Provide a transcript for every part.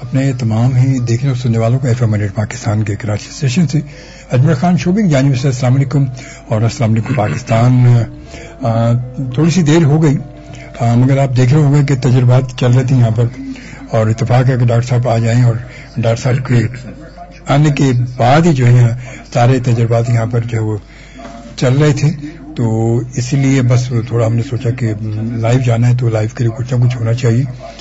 اپنے تمام ہی دیکھنے اور سننے والوں کو FM 100 پاکستان کے کراچی اسٹیشن سے اجمل خان شعبے کی جانب سے السلام علیکم اور السلام علیکم پاکستان. تھوڑی سی دیر ہو گئی مگر آپ دیکھ رہے ہوں گے کہ تجربات چل رہے تھے یہاں پر اور اتفاق ہے کہ ڈاکٹر صاحب آ جائیں اور ڈاکٹر صاحب کے آنے کے بعد ہی جو ہے سارے تجربات یہاں پر جو ہے وہ چل رہے تھے. تو اسی لیے بس تھوڑا ہم نے سوچا کہ لائیو جانا ہے تو لائیو کے لیے کچھ نہ کچھ ہونا چاہیے.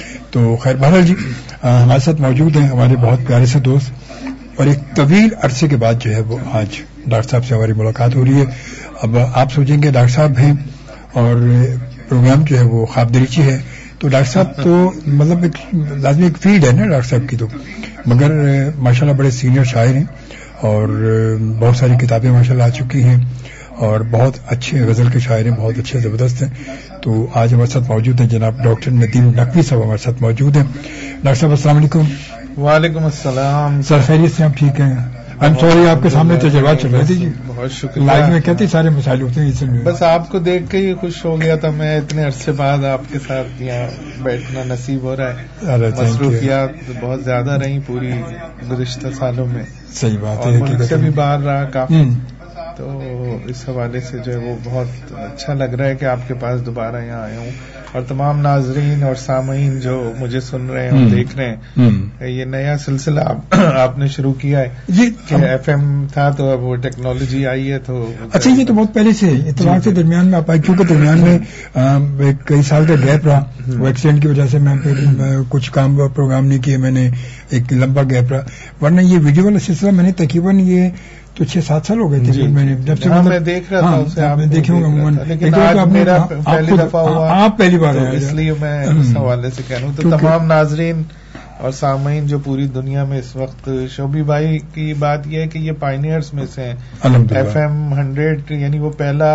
تو خیر بہرحال جی ہمارے ساتھ موجود ہیں ہمارے بہت پیارے سے دوست اور ایک طویل عرصے کے بعد جو ہے وہ آج ڈاکٹر صاحب سے ہماری ملاقات ہو رہی ہے. اب آپ سوچیں گے ڈاکٹر صاحب ہیں اور پروگرام جو ہے وہ خواب دریچی ہے تو ڈاکٹر صاحب تو مطلب ایک لازمی ایک فیلڈ ہے نا ڈاکٹر صاحب کی. تو مگر ماشاءاللہ بڑے سینئر شاعر ہیں اور بہت ساری کتابیں ماشاءاللہ آ چکی ہیں اور بہت اچھے غزل کے شاعر ہیں, بہت اچھے زبردست ہیں. تو آج ہمارے ساتھ موجود ہیں جناب ڈاکٹر ندیم نقوی صاحب ہمارے ساتھ موجود ہیں. ڈاکٹر صاحب السلام علیکم. وعلیکم السلام. سر خیریت سے آپ ٹھیک ہیں؟ سوری آپ کے سامنے تجربات چل رہے تھے جی. بہت شکریہ. لائف میں کہتے سارے مسائل ہوتے ہیں اس لیے بس آپ کو دیکھ کے ہی خوش ہو گیا تھا. میں اتنے عرصے بعد آپ کے ساتھ یہاں بیٹھنا نصیب ہو رہا ہے. مصروفیات بہت زیادہ رہی پوری گزشتہ سالوں میں. صحیح بات ہے. ملک سے بھی باہر رہا کافی تو اس حوالے سے جو ہے وہ بہت اچھا لگ رہا ہے کہ آپ کے پاس دوبارہ یہاں آیا ہوں. اور تمام ناظرین اور سامعین جو مجھے سن رہے ہیں اور دیکھ رہے ہیں یہ نیا سلسلہ آپ نے شروع کیا ہے جی. کہ FM تھا تو اب وہ ٹیکنالوجی آئی ہے تو اچھا یہ تو بہت پہلے سے اتفاق سے درمیان میں آپ آئے کیونکہ درمیان میں کئی سال کا گیپ رہا. وہ ایکسیڈنٹ کی وجہ سے میں کچھ کام پروگرام نہیں کیے. میں نے ایک لمبا گیپ رہا ورنہ یہ ویڈیو والا سلسلہ میں نے تقریباً یہ تو 6-7 سال ہو گئے تھے. میں نے جب سے میں دیکھ رہا تھا اسے آپ دیکھے ہوں گے لیکن آج میرا پہلی دفعہ ہوا آپ پہلی بار ہیں اس لیے میں اس حوالے سے کہہ رہا ہوں. تو تمام ناظرین اور سامعین جو پوری دنیا میں اس وقت شعبی بھائی کی بات یہ ہے کہ یہ پائنیئرز میں سے ہیں. FM 100 یعنی وہ پہلا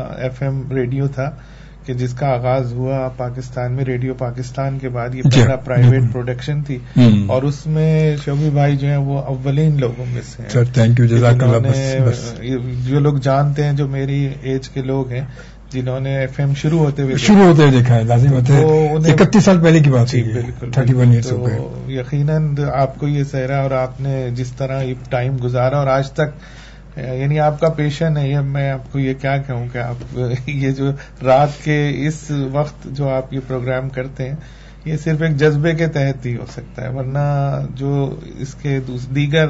FM ریڈیو تھا کہ جس کا آغاز ہوا پاکستان میں. ریڈیو پاکستان کے بعد یہ پہلا پرائیویٹ پروڈکشن تھی اور اس میں شعبی بھائی جو ہیں وہ اولین لوگوں میں سے ہیں. تھینک یو جزاک اللہ. جو لوگ جانتے ہیں جو میری ایج کے لوگ ہیں جنہوں نے FM شروع ہوتے ہوئے دیکھا ہے لازم ہوتا ہے 31 سال پہلے کی بات ہے. بالکل 31 ایئرس ہو گئے. یقیناً آپ کو یہ سہرا اور آپ نے جس طرح یہ ٹائم گزارا اور آج تک یعنی آپ کا پیشن ہے. یہ میں آپ کو یہ کیا کہوں کہ آپ یہ جو رات کے اس وقت جو آپ یہ پروگرام کرتے ہیں یہ صرف ایک جذبے کے تحت ہی ہو سکتا ہے ورنہ جو اس کے دیگر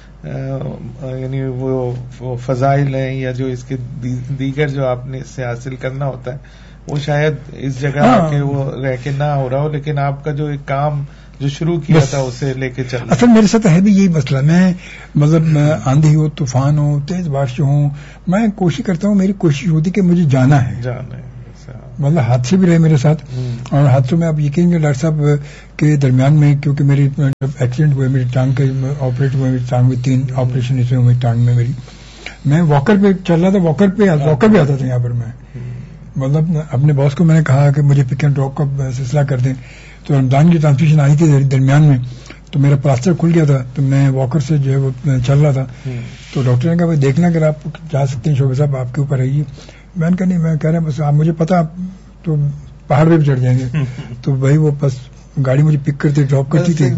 یعنی وہ فضائل ہیں یا جو اس کے دیگر جو آپ نے اس سے حاصل کرنا ہوتا ہے وہ شاید اس جگہ کے وہ رہ کے نہ ہو رہا ہو. لیکن آپ کا جو ایک کام جو شروع کیا تھا اسے لے کے چل رہا. اصل میرے ساتھ ہے بھی یہی مسئلہ. میں مطلب آندھی ہو طوفان ہو تیز بارش ہوں میں کوشش کرتا ہوں. میری کوشش ہوتی کہ مجھے جانا ہے مطلب حادثے بھی رہے میرے ساتھ اور حادثوں میں آپ یقین کریں ڈاکٹر صاحب کے درمیان میں کیونکہ میری جب ایکسیڈنٹ ہوئے میری ٹانگ کے آپریٹ ہوئے میری ٹانگ میں 3 آپریشن اس میں ہوئے ٹانگ میں میری. میں واکر پہ چل رہا تھا واکر پہ آتا تھا یہاں پر. میں مطلب اپنے باس کو میں نے کہا کہ مجھے پک اینڈ ڈراپ کا سلسلہ کر دیں. تو رمضان کی ٹرانسمیشن آئی تھی درمیان میں تو میرا پلاسٹر کھل گیا تھا تو میں واکر سے جو ہے وہ چل رہا تھا. تو ڈاکٹر نے کہا بھائی دیکھنا اگر آپ جا سکتے ہیں شعبے صاحب آپ کے اوپر رہیے. میں نے کہا نہیں میں کہہ رہا بس آپ مجھے پتا تو پہاڑ پہ بھی چڑھ جائیں گے. تو بھائی وہ بس گاڑی مجھے پک کرتی ڈراپ کرتی تھی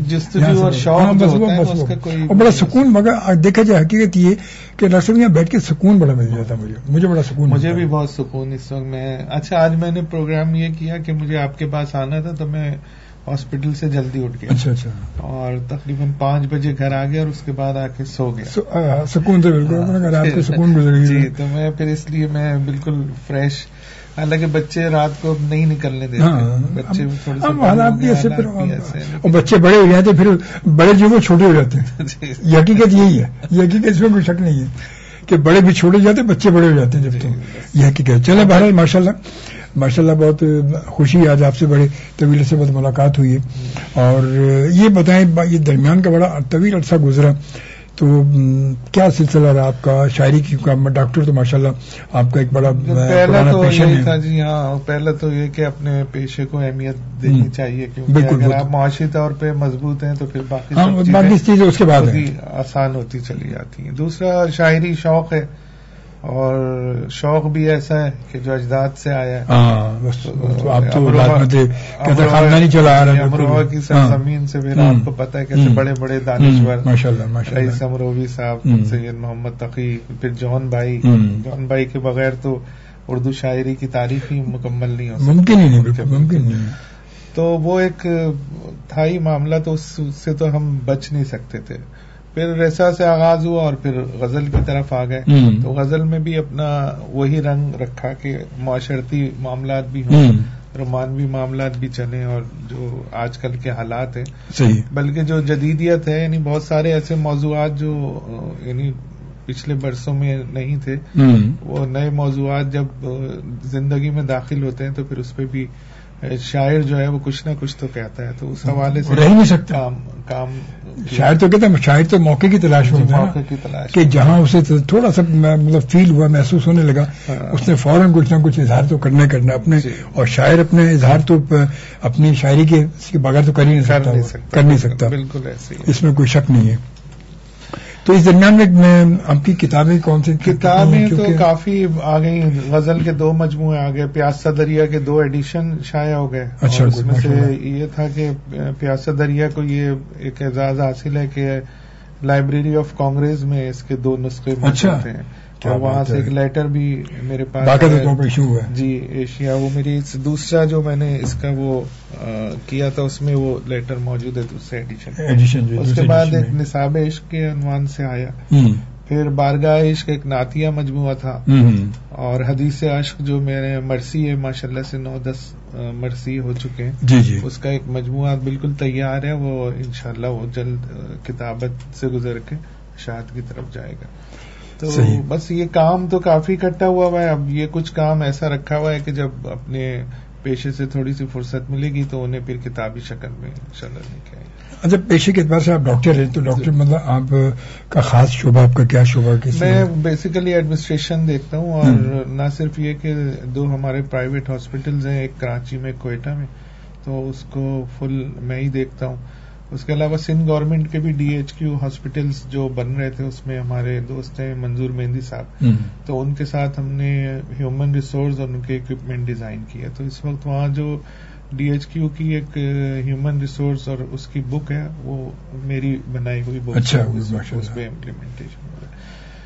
اور بڑا سکون. مگر دیکھا جائے حقیقت یہ کہ ڈاکٹر صاحب یہاں بیٹھ کے سکون بڑا مل جاتا. مجھے بڑا سکون. مجھے بھی بہت سکون اس وقت. میں اچھا آج میں نے پروگرام یہ کیا کہ مجھے آپ کے پاس آنا تھا تو میں ہاسپٹل سے جلدی اٹھ گیا. اچھا اور تقریباً 5 بجے گھر آ گیا اور اس کے بعد آ کے سو گیا. سکون سے بالکل آپ کو سکون گزر گئی. جی تو میں پھر اس لیے میں بالکل فریش. حالانکہ بچے رات کو نہیں نکلنے دیتے. بچے اور بچے بڑے ہو جاتے پھر بڑے جو وہ چھوٹے ہو جاتے ہیں. یہ حقیقت یہی ہے. یہ حقیقت اس میں کوئی شک نہیں ہے کہ بڑے بھی چھوٹے جاتے بچے بڑے ہو جاتے ہیں جب. تو یہ حقیقت. چلے بہرحال ماشاء اللہ بہت خوشی ہے آج آپ سے بڑے طویل سے بہت ملاقات ہوئی ہے. اور یہ بتائیں یہ درمیان کا بڑا طویل عرصہ گزرا تو کیا سلسلہ رہا آپ کا شاعری کی؟ ڈاکٹر تو ماشاءاللہ آپ کا ایک بڑا پہلا تو یہی تھا جی. ہاں پہلا تو یہ کہ اپنے پیشے کو اہمیت دینی چاہیے کیونکہ اگر آپ معاشی طور پہ مضبوط ہیں تو پھر باقی چیزیں اس کے بعد آسان ہوتی چلی جاتی ہیں. دوسرا شاعری شوق ہے اور شوق بھی ایسا ہے کہ جو اجداد سے آیا ہے. آپ تو خاندانی چلا آ رہا ہے. امروہہ کی سرزمین سے پھر آپ کو پتہ ہے کیسے بڑے بڑے دانشور رئیس امروہی صاحب، سید محمد تقی، پھر جون بھائی کے بغیر تو اردو شاعری کی تاریخ ہی مکمل نہیں ہو سکتی. ممکن نہیں. تو وہ ایک تھا ہی معاملہ، تو اس سے تو ہم بچ نہیں سکتے تھے. پھر رسا سے آغاز ہوا اور پھر غزل کی طرف آ گئے. تو غزل میں بھی اپنا وہی رنگ رکھا کہ معاشرتی معاملات بھی ہوں، رومانوی معاملات بھی چلیں، اور جو آج کل کے حالات ہیں صحیح، بلکہ جو جدیدیت ہے، یعنی بہت سارے ایسے موضوعات جو یعنی پچھلے برسوں میں نہیں تھے، وہ نئے موضوعات جب زندگی میں داخل ہوتے ہیں تو پھر اس پہ بھی شاعر جو ہے وہ کچھ نہ کچھ تو کہتا ہے. تو اس حوالے سے رہ نہیں سکتا کام شاعر تو کہتا ہے، شاعر تو موقع کی تلاش میں ہوتا ہے، موقع کی تلاش کہ جہاں اسے تھوڑا سا مطلب فیل ہوا، محسوس ہونے لگا، اس نے فوراً کچھ نہ کچھ اظہار تو کرنا اپنے. اور شاعر اپنے اظہار تو اپنی شاعری کے بغیر تو کر نہیں سکتا. بالکل ایسے ہی، اس میں کوئی شک نہیں ہے. تو اس درمیان میں آپ کی کتابیں کون سی؟ کتابیں تو کافی آ گئی. غزل کے 2 مجموعے آ گئے، پیاسا دریا کے 2 ایڈیشن شائع ہو گئے. اچھا، اس میں سے یہ تھا کہ پیاسا دریا کو یہ ایک اعزاز حاصل ہے کہ لائبریری آف کانگریس میں اس کے 2 نسخے موجود ہیں، اور وہاں سے ایک لیٹر بھی میرے پاس ہے. جی ایشیا، وہ میری دوسرا جو میں نے اس کا وہ کیا تھا اس میں وہ لیٹر موجود ہے، دوسرے ایڈیشن. اس کے بعد ایک نصاب عشق کے عنوان سے آیا. پھر بارگاہ عشق ایک نعتیہ مجموعہ تھا، اور حدیث عشق جو میرے مرثی ہے، ماشاء اللہ سے 9-10 مرثی ہو چکے ہیں. جی. اس کا ایک مجموعہ بالکل تیار ہے، وہ انشاءاللہ وہ جلد کتابت سے گزر کے اشاعت کی طرف جائے گا. تو بس یہ کام تو کافی اکٹھا ہوا ہے. اب یہ کچھ کام ایسا رکھا ہوا ہے کہ جب اپنے پیشے سے تھوڑی سی فرصت ملے گی تو انہیں پھر کتابی شکل میں انشاءاللہ لے کے آئیں گے. اچھا، پیشے کے اعتبار سے آپ ڈاکٹر ہیں، تو ڈاکٹر مطلب آپ کا خاص شعبہ، آپ کا کیا شعبہ؟ میں بیسیکلی ایڈمنسٹریشن دیکھتا ہوں، اور نہ صرف یہ کہ 2 ہمارے پرائیویٹ ہاسپٹلز ہیں، ایک کراچی میں، کوئٹہ میں، تو اس کو فل میں ہی دیکھتا ہوں. اس کے علاوہ سندھ گورنمنٹ کے بھی DHQ ہاسپٹلز جو بن رہے تھے، اس میں ہمارے دوست ہیں منظور مہندی صاحب، تو ان کے ساتھ ہم نے ہیومن ریسورس اور ان کے اکوپمنٹ ڈیزائن کیا. تو اس وقت وہاں جو DHQ کی ایک ہیومن ریسورس اور اس کی بک ہے، وہ میری بنائی ہوئی بک، اچھا، اس پہ امپلیمنٹیشن ہو رہا ہے.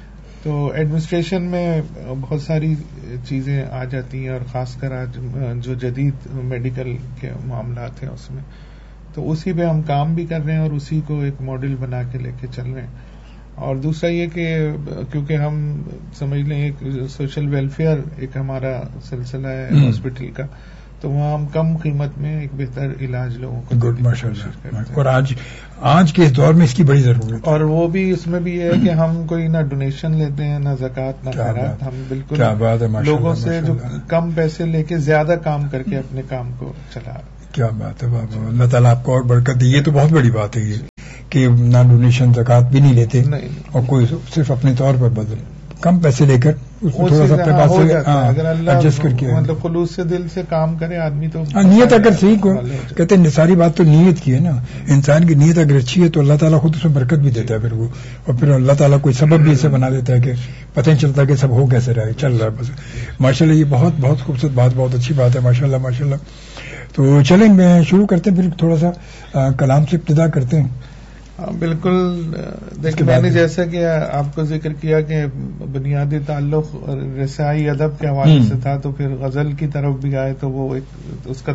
تو ایڈمنسٹریشن میں بہت ساری چیزیں آ جاتی ہیں، اور خاص کر آج جو جدید میڈیکل کے معاملات ہیں اس میں، تو اسی پہ ہم کام بھی کر رہے ہیں اور اسی کو ایک ماڈل بنا کے لے کے چل رہے ہیں. اور دوسرا یہ کہ کیونکہ ہم سمجھ لیں ایک سوشل ویلفیئر ایک ہمارا سلسلہ ہے ہاسپٹل کا، تو وہاں ہم کم قیمت میں ایک بہتر علاج لوگوں کو گڈ، ماشاء اللہ. اور آج کے اس دور میں اس کی بڑی ضرورت ہے. اور وہ بھی اس میں بھی یہ ہے کہ ہم کوئی نہ ڈونیشن لیتے ہیں، نہ زکوٰۃ، نہ خیرات. ہم بالکل لوگوں سے جو کم پیسے لے کے زیادہ کام کر کے اپنے کام کو چلا رہے ہیں. کیا بات ہے بابا، اللہ تعالیٰ آپ کو اور برکت دے. یہ تو بہت بڑی بات ہے یہ کہ نہ ڈونیشن زکوٰۃ بھی نہیں لیتے، اور کوئی صرف اپنے طور پر بدل کم پیسے لے کر اس کو تھوڑا سا اپنے پاس اگر اللہ ایڈجسٹ کر کے مطلب خلوص سے دل سے کام کرے آدمی تو نیت اگر صحیح کو کہتے ہیں، ساری بات تو نیت کی ہے نا. انسان کی نیت اگر اچھی ہے تو اللہ تعالیٰ خود اس میں برکت بھی دیتا ہے پھر وہ، اور پھر اللہ تعالیٰ کوئی سبب بھی اسے بنا دیتا ہے کہ پتہ نہیں چلتا کہ سب ہو کیسے رہا ہے، چل رہا ہے بس. ماشاء اللہ یہ بہت بہت خوبصورت بات، بہت اچھی بات ہے. ماشاء اللہ ماشاء اللہ. تو چلیں میں شروع کرتے ہیں، پھر تھوڑا سا کلام سے ابتدا کرتے ہیں. بالکل. دیکھیں، میں نے جیسا کہ آپ کو ذکر کیا کہ بنیادی تعلق رسائی ادب کے حوالے سے تھا، تو پھر غزل کی طرف بھی آئے تو وہ ایک اس کا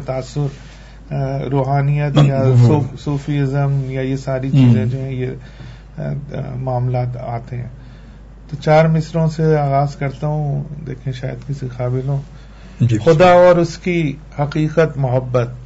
تاثر روحانیت یا صوفیزم یا یہ ساری چیزیں جو ہیں یہ معاملات آتے ہیں. تو 4 مصروں سے آغاز کرتا ہوں، دیکھیں شاید کسی قابل ہو. خدا اور اس کی حقیقت محبت،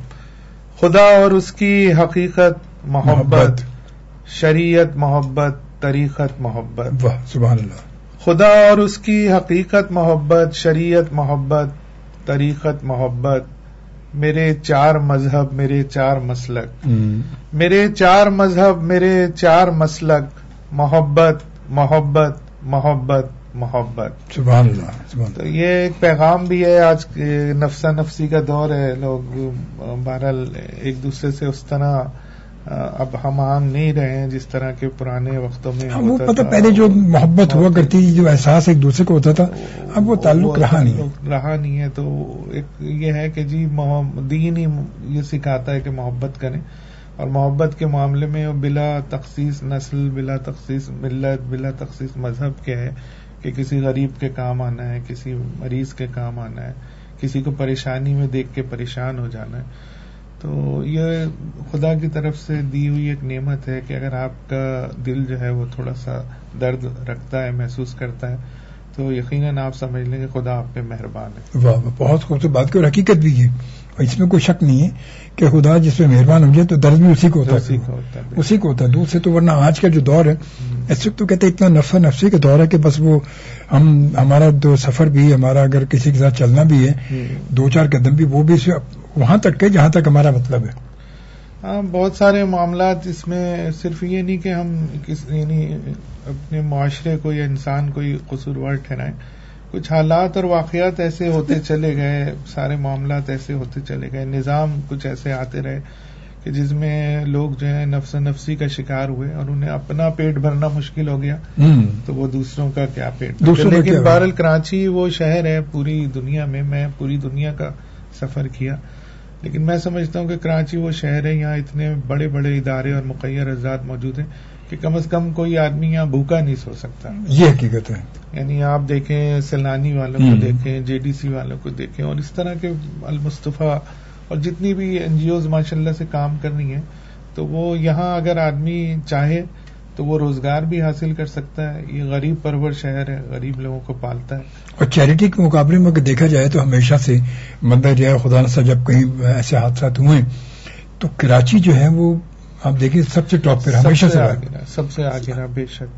خدا اور اس کی حقیقت محبت، شریعت محبت، طریقت محبت. واہ سبحان اللہ. خدا اور اس کی حقیقت محبت، شریعت محبت، طریقت محبت. میرے 4 مذہب، میرے 4 مسلک، میرے 4 مذہب، میرے 4 مسلک. محبت محبت محبت محبت. سبحان اللہ سبحان اللہ. تو یہ ایک پیغام بھی ہے. آج نفسا نفسی کا دور ہے، لوگ بہرحال ایک دوسرے سے اس طرح اب ہم عام نہیں رہے ہیں جس طرح کے پرانے وقتوں میں وہ پتہ پہلے جو محبت ہوا کرتی تھی، جو احساس ایک دوسرے کو ہوتا تھا، اب وہ تعلق رہا نہیں ہے. تو ایک یہ ہے کہ جی دین ہی یہ سکھاتا ہے کہ محبت کریں، اور محبت کے معاملے میں بلا تخصیص نسل، بلا تخصیص ملت، بلا تخصیص مذہب کیا ہے کہ کسی غریب کے کام آنا ہے، کسی مریض کے کام آنا ہے، کسی کو پریشانی میں دیکھ کے پریشان ہو جانا ہے. تو یہ خدا کی طرف سے دی ہوئی ایک نعمت ہے کہ اگر آپ کا دل جو ہے وہ تھوڑا سا درد رکھتا ہے، محسوس کرتا ہے، تو یقیناً آپ سمجھ لیں کہ خدا آپ پہ مہربان ہے. واہ، بہت خوبصورت بات کی، اور حقیقت بھی ہے، اور اس میں کوئی شک نہیں ہے کہ خدا جس پہ مہربان ہو جائے تو درد بھی اسی کو ہوتا ہے. دوسرے تو ورنہ آج کا جو دور ہے اس وقت تو کہتے ہیں اتنا نفسا نفسی کا دور ہے کہ بس وہ ہمارا جو سفر بھی، ہمارا اگر کسی کے ساتھ چلنا بھی ہے 2-4 قدم بھی، وہ بھی وہاں تک کہ جہاں تک ہمارا مطلب ہے. ہاں، بہت سارے معاملات اس میں صرف یہ نہیں کہ ہم یعنی اپنے معاشرے کو یا انسان کو ہی قصوروار ٹھہرائیں. کچھ حالات اور واقعات ایسے ہوتے چلے گئے، سارے معاملات ایسے ہوتے چلے گئے، نظام کچھ ایسے آتے رہے کہ جس میں لوگ جو ہے نفس نفسی کا شکار ہوئے اور انہیں اپنا پیٹ بھرنا مشکل ہو گیا، تو وہ دوسروں کا کیا پیٹ. لیکن بہرحال کراچی وہ شہر ہے پوری دنیا میں پوری دنیا کا سفر کیا، لیکن میں سمجھتا ہوں کہ کراچی وہ شہر ہے، یہاں اتنے بڑے بڑے ادارے اور مقیر افراد موجود ہیں کہ کم از کم کوئی آدمی یہاں بھوکا نہیں سو سکتا. یہ حقیقت ہے. یعنی آپ دیکھیں سیلانی والوں کو دیکھیں، جے ڈی سی والوں کو دیکھیں، اور اس طرح کے المصطفیٰ اور جتنی بھی این جی اوز ماشاء اللہ سے کام کر رہی ہیں، تو وہ یہاں اگر آدمی چاہے تو وہ روزگار بھی حاصل کر سکتا ہے. یہ غریب پرور شہر ہے، غریب لوگوں کو پالتا ہے. اور چیریٹی کے مقابلے میں اگر دیکھا جائے تو ہمیشہ سے مطلب جو ہے خدا نخواستہ جب کہیں ایسے حادثات ہوئے تو کراچی جو ہے وہ آپ دیکھیں سب سے ٹاپ پہ ہمیشہ سے سب سے آگے رہا بے شک.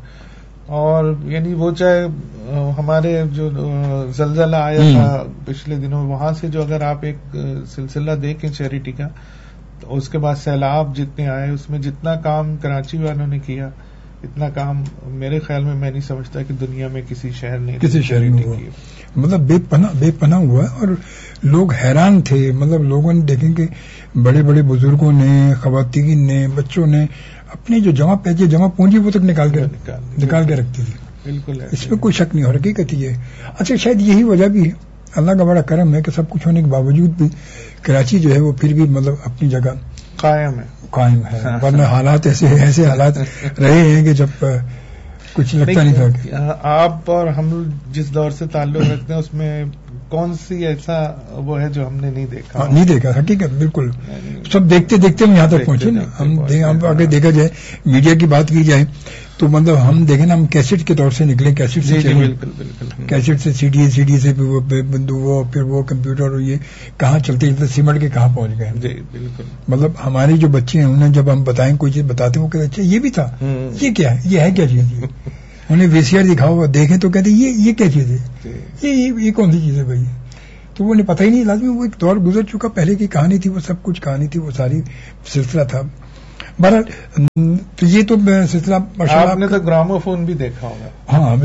اور یعنی وہ چاہے ہمارے جو زلزلہ آیا تھا پچھلے دنوں، وہاں سے جو اگر آپ ایک سلسلہ دیکھیں چیریٹی کا، تو اس کے بعد سیلاب جتنے آئے، اس میں جتنا کام کراچی والوں نے کیا، اتنا کام میرے خیال میں نہیں سمجھتا کہ دنیا میں کسی شہر نے کیا. مطلب بے پناہ ہوا، اور لوگ حیران تھے. مطلب لوگوں نے دیکھیں کہ بڑے بڑے بزرگوں نے، خواتین نے، بچوں نے اپنی جو جمع پونجی وہ تک نکال کے رکھتی تھی. بالکل اس میں کوئی شک نہیں، اور حقیقت یہ ہے. اچھا، شاید یہی وجہ بھی ہے، اللہ کا بڑا کرم ہے کہ سب کچھ ہونے کے باوجود بھی کراچی جو ہے وہ پھر بھی مطلب اپنی جگہ قائم ہے. ورنہ حالات ایسے حالات رہے ہیں کہ جب کچھ لگتا نہیں تھا. آپ اور ہم جس دور سے تعلق رکھتے ہیں اس میں کون سی ایسا وہ ہے جو ہم نے نہیں دیکھا. حقیقت بالکل سب دیکھتے ہم یہاں تک پہنچے نا. ہم اگر دیکھا جائے میڈیا کی بات کی جائے تو مطلب ہم دیکھیں نا، ہم کیسٹ کے طور سے نکلے، کیسٹ سے کیسٹ سے سی ڈی سے پھر وہ کمپیوٹر، اور یہ کہاں چلتے سمٹ کے کہاں پہنچ گئے. جی بالکل. مطلب ہماری جو بچے ہیں انہیں جب ہم بتائیں کوئی چیز بتاتے ہیں وہ کہتے اچھا یہ بھی تھا، یہ کیا ہے، یہ ہے کیا چیز. انہیں وی سی آر دکھاؤ، دیکھیں تو کہتے یہ کیا چیز ہے، یہ کون سی چیز ہے بھائی. تو وہ انہیں پتہ ہی نہیں. لازمی وہ ایک دور گزر چکا، پہلے کی کہانی تھی، وہ سب کچھ کہانی تھی، وہ ساری سلسلہ تھا. بہرحال تو یہ تو سلسلہ آپ نے تو گراموفون بھی دیکھا ہوگا. ہاں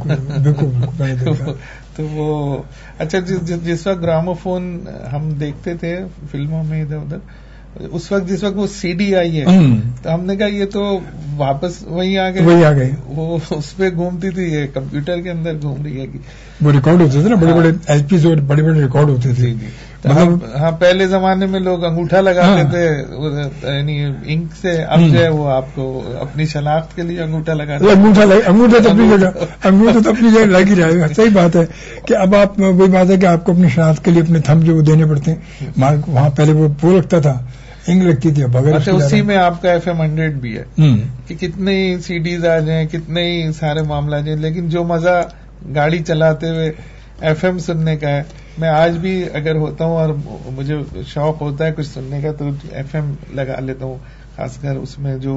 بالکل. تو وہ اچھا جس وقت گراموفون ہم دیکھتے تھے فلموں میں ادھر ادھر، اس وقت جس وقت وہ سی ڈی آئی ہے تو ہم نے کہا یہ تو واپس وہیں آ گئے. وہ اس پہ گھومتی تھی، یہ کمپیوٹر کے اندر گھوم رہی ہے. وہ ریکارڈ ہوتے تھے نا، بڑے بڑے ایپیسوڈ، بڑے بڑے ریکارڈ ہوتے تھے. ہاں پہلے زمانے میں لوگ انگوٹھا لگاتے تھے یعنی انک سے، اب جو ہے وہ آپ کو اپنی شناخت کے لیے انگوٹھا لگاتے. انگوٹھا تو اپنی جگہ لگ ہی رہے گا. صحیح بات ہے کہ اب آپ وہی بات ہے کہ آپ کو اپنی شناخت کے لیے اپنے تھم جو دینے پڑتے ہیں. وہاں پہلے وہ لگتا تھا، انگ لگتی تھی. اچھا، اسی میں آپ کا FM 100 بھی ہے کہ کتنے ہی سی ڈیز آ جائیں، کتنے ہی سارے معاملہ آ جائیں، لیکن جو مزہ گاڑی چلاتے ہوئے FM سننے کا ہے. میں آج بھی اگر ہوتا ہوں اور مجھے شوق ہوتا ہے کچھ سننے کا تو FM لگا لیتا ہوں. خاص کر اس میں جو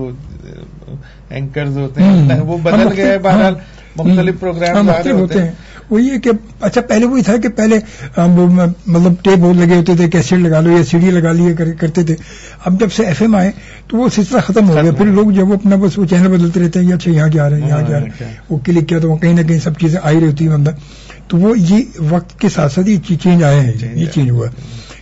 اینکرز ہوتے ہیں وہ بدل گئے ہیں، بہرحال مختلف پروگرام ہوتے ہیں. وہ یہ کہ اچھا پہلے وہی تھا کہ پہلے مطلب ٹیپ بہت لگے ہوتے تھے، کیسٹ لگا لو یا CD لگا لیے کرتے تھے. اب جب سے FM آئے تو وہ سلسلہ ختم ہو گیا. پھر لوگ جب وہ اپنا بس وہ چینل بدلتے رہتے ہیں، اچھا یہاں کیا آ رہے ہیں، یہاں کیا آ رہے ہیں، وہ کلک کیا تو وہ کہیں نہ کہیں سب چیزیں آئی رہتی ہیں اندر. تو وہ یہ وقت کے ساتھ ساتھ یہ چینج آئے ہیں، یہ چینج ہوا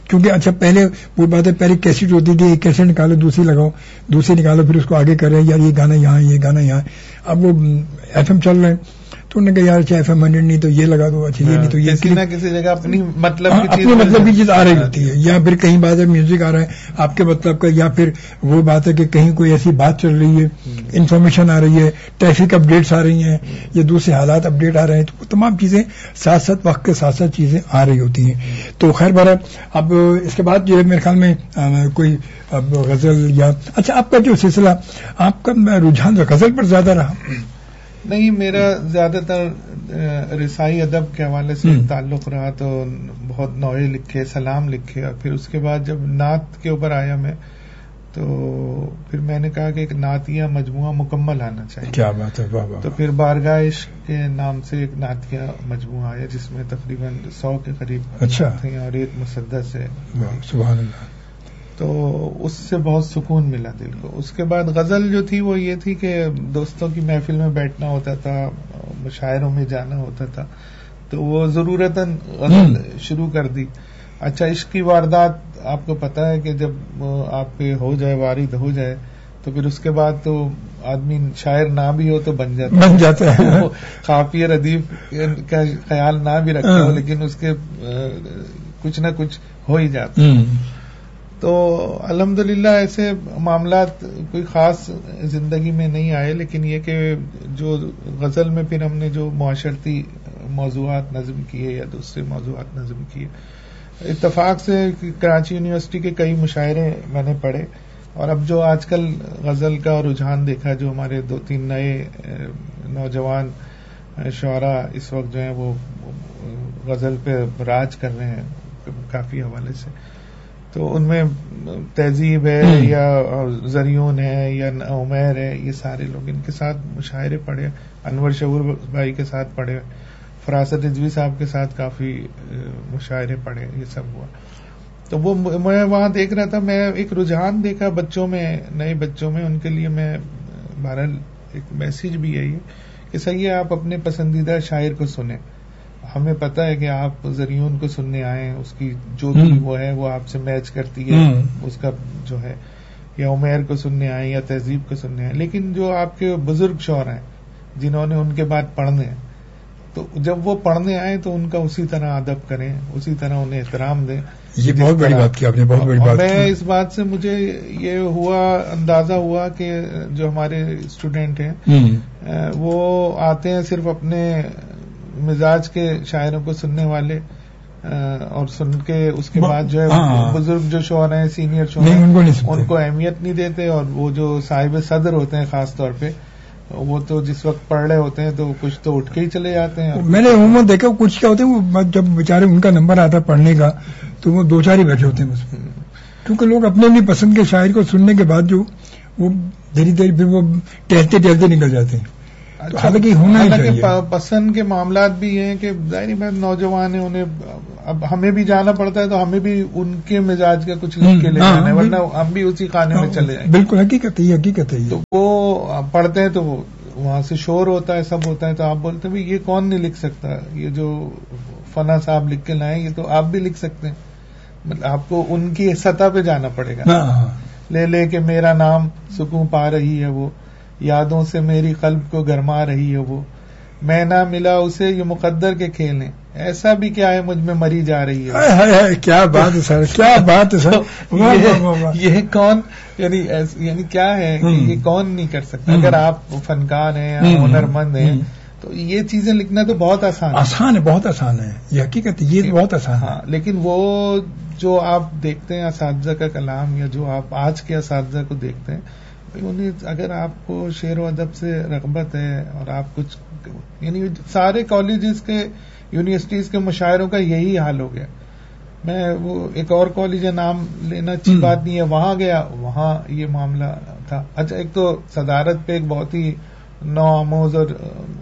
کیونکہ اچھا پہلے وہ بات ہے، پہلے کیسٹ ہوتی تھی، ایک کیسٹ نکالو دوسری لگاؤ، دوسری نکالو پھر اس کو آگے کر رہے ہیں، یار یہ گانا یہاں، یہ گانا یہاں. اب وہ ایف ایم چل رہے ہیں تو انہوں نے کہا یار اچھا ایف ایم 100 نہیں تو یہ لگا دو، اچھا یہ نہیں تو یہ، کسی نہ کسی جگہ اپنی مطلب کی چیز آ رہی ہوتی ہے. یا پھر کہیں بات ہے میوزک آ رہا ہے آپ کے مطلب کا، یا پھر وہ بات ہے کہ کہیں کوئی ایسی بات چل رہی ہے، انفارمیشن آ رہی ہے، ٹریفک اپڈیٹس آ رہی ہیں، یا دوسرے حالات اپڈیٹ آ رہے ہیں، تو وہ تمام چیزیں ساتھ ساتھ وقت کے ساتھ ساتھ چیزیں آ رہی ہوتی ہیں. تو خیر بہرحال اب اس کے بعد جو ہے میرے خیال میں کوئی اب غزل یا اچھا آپ کا جو سلسلہ، آپ کا رجحان غزل پر زیادہ رہا؟ نہیں، میرا زیادہ تر رسائی ادب کے حوالے سے تعلق رہا، تو بہت نوعے لکھے، سلام لکھے، اور پھر اس کے بعد جب نعت کے اوپر آیا میں، تو پھر میں نے کہا کہ ایک نعتیہ مجموعہ مکمل آنا چاہیے. کیا بات ہے، واہ واہ. تو پھر بارگاہ عشق کے نام سے ایک نعتیہ مجموعہ آیا جس میں تقریباً 100 کے قریب تھے اور ایک مسدس ہے. سبحان اللہ. تو اس سے بہت سکون ملا دل کو. اس کے بعد غزل جو تھی وہ یہ تھی کہ دوستوں کی محفل میں بیٹھنا ہوتا تھا، مشاعروں میں جانا ہوتا تھا، تو وہ ضرورتاً غزل شروع کر دی. اچھا، عشق کی واردات آپ کو پتا ہے کہ جب آپ پہ ہو جائے، وارد ہو جائے، تو پھر اس کے بعد تو آدمی شاعر نہ بھی ہو تو بن جاتا ہے. قافیہ ردیف کا خیال نہ بھی رکھتا ہو لیکن اس کے کچھ نہ کچھ ہو ہی جاتا ہے. تو الحمدللہ ایسے معاملات کوئی خاص زندگی میں نہیں آئے، لیکن یہ کہ جو غزل میں پھر ہم نے جو معاشرتی موضوعات نظم کیے یا دوسرے موضوعات نظم کیے، اتفاق سے کراچی یونیورسٹی کے کئی مشاعرے میں نے پڑھے، اور اب جو آج کل غزل کا رجحان دیکھا، جو ہمارے 2-3 نئے نوجوان شعراء اس وقت جو ہیں وہ غزل پہ راج کر رہے ہیں کافی حوالے سے، تو ان میں تہذیب ہے یا زریون ہے یا عمیر ہے، یہ سارے لوگ ان کے ساتھ مشاعرے پڑھے، انور شعور بھائی کے ساتھ پڑھے، فراست رضوی صاحب کے ساتھ کافی مشاعرے پڑھے، یہ سب ہوا. تو وہ میں وہاں دیکھ رہا تھا، میں ایک رجحان دیکھا بچوں میں، نئے بچوں میں. ان کے لیے میں بہرحال ایک میسج بھی ہے یہ کہ صحیح ہے آپ اپنے پسندیدہ شاعر کو سنیں. ہمیں پتا ہے کہ آپ زریون کو سننے آئے ہیں، اس کی جو بھی وہ ہے وہ آپ سے میچ کرتی ہے اس کا جو ہے، یا عمیر کو سننے آئے یا تہذیب کو سننے آئے، لیکن جو آپ کے بزرگ شعراء ہیں جنہوں نے ان کے بعد پڑھنے ہیں، تو جب وہ پڑھنے آئے تو ان کا اسی طرح ادب کریں، اسی طرح انہیں احترام دیں. یہ بہت بڑی بات کی آپ نے، بہت بڑی بات. میں اس بات سے مجھے یہ ہوا، اندازہ ہوا کہ جو ہمارے اسٹوڈینٹ ہیں وہ آتے ہیں صرف اپنے مزاج کے شاعروں کو سننے والے، اور سن کے اس کے بعد جو ہے بزرگ جو شعراء ہیں، سینئر شعراء ان کو اہمیت نہیں دیتے، اور وہ جو صاحب صدر ہوتے ہیں خاص طور پہ، وہ تو جس وقت پڑھ رہے ہوتے ہیں تو کچھ تو اٹھ کے ہی چلے جاتے ہیں. میں نے عموماً دیکھا کچھ کیا ہوتے ہیں، وہ جب بیچارے ان کا نمبر آتا ہے پڑھنے کا تو وہ 2-4 ہی بیٹھے ہوتے ہیں بس، کیونکہ لوگ اپنے اپنی پسند کے شاعر کو سننے کے بعد جو وہ دھیرے دھیرے پھر وہ ٹہلتے ٹہلتے نکل جاتے ہیں. حالانکہ ہونا ہی چاہیے. پسند کے معاملات بھی ہیں کہ ظاہری بات نوجوان ہیں، انہیں اب ہمیں بھی جانا پڑتا ہے تو ہمیں بھی ان کے مزاج کا کچھ لکھ کے لے جانا ہے، ورنہ ہم بھی اسی خانے میں چلے جائیں. بالکل حقیقت ہے، حقیقت ہے. تو وہ پڑھتے ہیں تو وہ وہاں سے شور ہوتا ہے، سب ہوتا ہے، تو آپ بولتے ہیں یہ کون نہیں لکھ سکتا، یہ جو فنا صاحب لکھ کے لائیں یہ تو آپ بھی لکھ سکتے ہیں. مطلب آپ کو ان کی سطح پہ جانا پڑے گا. لے لے کے میرا نام سکون پا رہی ہے وہ، یادوں سے میری قلب کو گرما رہی ہے وہ، میں نہ ملا اسے یہ مقدر کے کھیل ہیں، ایسا بھی کیا ہے مجھ میں مری جا رہی ہے. کیا بات ہے سر، کیا بات ہے سر. یہ کون یعنی کیا ہے کہ یہ کون نہیں کر سکتا. اگر آپ فنکار ہیں یا ہنر مند ہیں تو یہ چیزیں لکھنا تو بہت آسان ہے، بہت آسان ہے. یہ حقیقت، یہ بہت آسان ہے. لیکن وہ جو آپ دیکھتے ہیں اساتذہ کا کلام، یا جو آپ آج کے اساتذہ کو دیکھتے ہیں، انہیں اگر آپ کو شعر و ادب سے رغبت ہے اور آپ کچھ یعنی سارے کالجز کے یونیورسٹیز کے مشاعروں کا یہی حال ہو گیا. میں وہ ایک اور کالج ہے، نام لینا اچھی بات نہیں ہے، وہاں گیا، وہاں یہ معاملہ تھا. اچھا، ایک تو صدارت پہ ایک بہت ہی نو آموز اور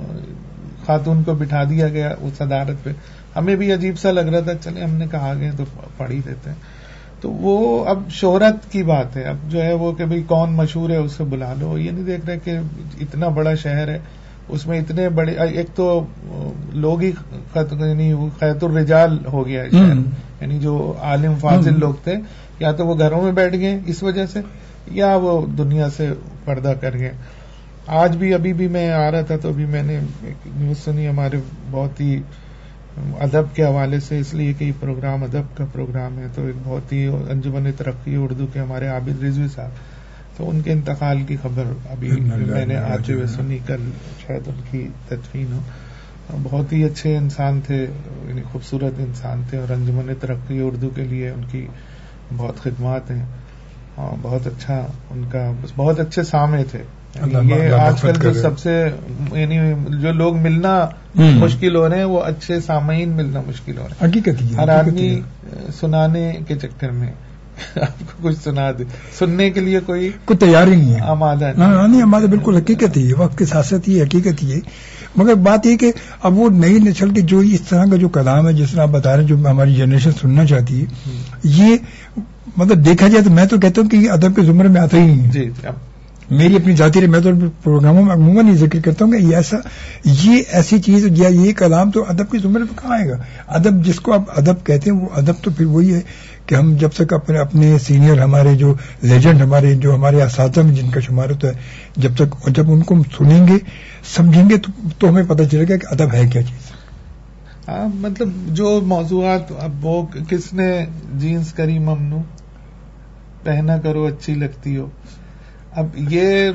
خاتون کو بٹھا دیا گیا وہ صدارت پہ. ہمیں بھی عجیب سا لگ رہا تھا، چلے ہم نے کہا گئے تو پڑھ ہی دیتے ہیں. تو وہ اب شہرت کی بات ہے، اب جو ہے وہ کہ بھئی کون مشہور ہے اسے بلا لو. یہ نہیں دیکھ رہے کہ اتنا بڑا شہر ہے، اس میں اتنے بڑے، ایک تو لوگ ہی خیط الرجال ہو گیا ہے شہر، یعنی جو عالم فاضل لوگ تھے یا تو وہ گھروں میں بیٹھ گئے اس وجہ سے، یا وہ دنیا سے پردہ کر گئے. آج بھی ابھی بھی میں آ رہا تھا تو ابھی میں نے ایک نیوز سنی ہمارے بہت ہی ادب کے حوالے سے، اس لیے کہ یہ پروگرام ادب کا پروگرام ہے، تو ایک بہت ہی انجمن ترقی اردو کے ہمارے عابد رضوی صاحب، تو ان کے انتقال کی خبر ابھی میں نے آتے ہوئے سنی، کل شاید ان کی تدفین ہو. بہت ہی اچھے انسان تھے، یعنی خوبصورت انسان تھے، اور انجمن ترقی اردو کے لیے ان کی بہت خدمات ہیں، اور بہت اچھا ان کا، بہت اچھے سامع تھے. یہ آج کل جو سب سے، یعنی جو لوگ ملنا مشکل ہو رہے ہیں وہ اچھے سامعین ملنا مشکل ہو رہے ہیں. حقیقت ہر آدمی سنانے کے چکر میں آپ کو کچھ سنا دے، سننے کے لیے کوئی تیار ہی نہیں ہے، آمادہ نہیں آمادہ. بالکل حقیقت ہی ہے، وقت کے ساتھ ساتھ یہ حقیقت ہی ہے. مگر بات یہ کہ اب وہ نئی نسل کے جو اس طرح کا جو کلام ہے جس طرح آپ بتا رہے ہیں، جو ہماری جنریشن سننا چاہتی ہے، یہ مطلب دیکھا جائے تو میں تو کہتا ہوں کہ یہ ادب کے زمرے میں آتا ہی نہیں ہے. جی میری اپنی ذاتی میں تو پروگراموں میں عموماً یہ ذکر کرتا ہوں کہ یہ ایسی چیز یا یہ کلام تو ادب کے زمرے میں کہاں آئے گا. ادب جس کو آپ ادب کہتے ہیں، وہ ادب تو پھر وہی ہے کہ ہم جب تک اپنے سینئر، ہمارے جو لیجنڈ، جو ہمارے اساتذہ میں جن کا شمار ہوتا ہے، جب ان کو ہم سنیں گے سمجھیں گے تو ہمیں پتہ چلے گا کہ ادب ہے کیا چیز. مطلب جو موضوعات، اب وہ کس نے جینس کری ممنوع، پہنا کرو اچھی لگتی ہو، اب یہ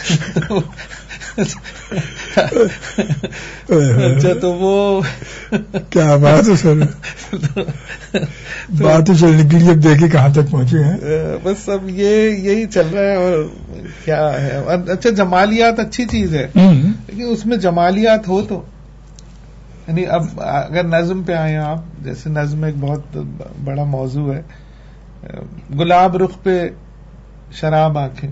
اچھا تو وہ کیا بات ہے سر، بات تو چلنے کے لیے اب دیکھیں کہاں تک پہنچے ہیں. بس اب یہی چل رہا ہے. اور کیا ہے، اچھا جمالیات اچھی چیز ہے، لیکن اس میں جمالیات ہو تو، یعنی اب اگر نظم پہ آئے آپ، جیسے نظم ایک بہت بڑا موضوع ہے. گلاب رخ پہ شراب آنکھیں،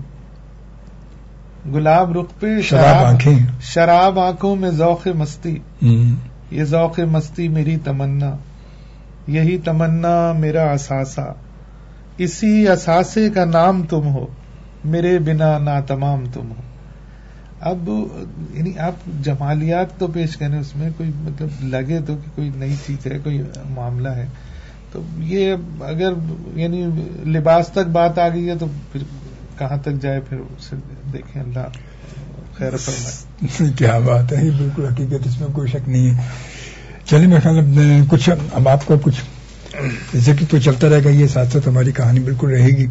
گلاب رخ پہ شراب آنکھوں میں ذوق مستی، یہ ذوق مستی میری تمنا، یہی تمنا میرا اثاثہ، اسی اثاثے کا نام تم ہو، میرے بنا ناتمام تم ہو. اب یعنی آپ جمالیات تو پیش کریں، اس میں کوئی مطلب لگے تو کہ کوئی نئی چیز ہے، کوئی معاملہ ہے. تو یہ اگر یعنی لباس تک بات آ گئی ہے تو پھر کہاں تک جائے، پھر اسے دیکھیں. اللہ خیر فرمائے. کیا بات ہے، بالکل حقیقت، اس میں کوئی شک نہیں ہے. چلیے میرے خیال کچھ اب آپ کا کچھ ذکر تو چلتا رہے گا، یہ ساتھ ساتھ ہماری کہانی بالکل رہے گی.